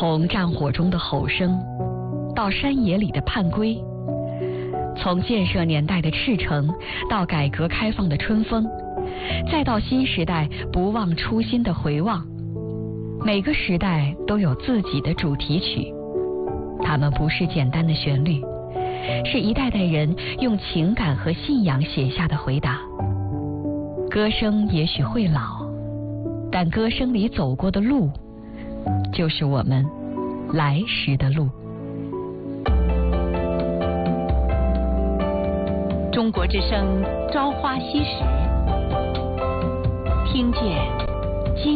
从战火中的吼声，到山野里的盼归，从建设年代的赤诚，到改革开放的春风，再到新时代不忘初心的回望，每个时代都有自己的主题曲，它们不是简单的旋律，是一代代人用情感和信仰写下的回答。歌声也许会老，但歌声里走过的路，就是我们来时的路。 中国之声，朝花夕拾，听见